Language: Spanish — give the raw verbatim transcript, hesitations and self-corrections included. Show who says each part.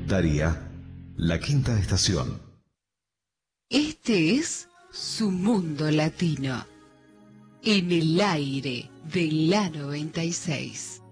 Speaker 1: Daría, la quinta estación.
Speaker 2: Este es Su Mundo Latino, en el aire de la noventa y seis.